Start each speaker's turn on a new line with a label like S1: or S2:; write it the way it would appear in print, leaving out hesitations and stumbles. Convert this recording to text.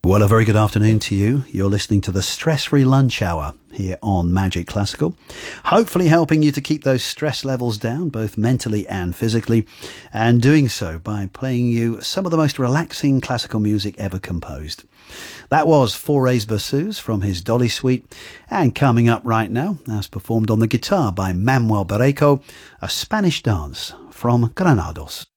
S1: Well, a very good afternoon to you. You're listening to the Stress-Free Lunch Hour here on Magic Classical, hopefully helping you to keep those stress levels down, both mentally and physically, and doing so by playing you some of the most relaxing classical music ever composed. That was Fauré Berceuse from his Dolly Suite, and coming up right now, as performed on the guitar by Manuel Barreto, a Spanish dance from Granados.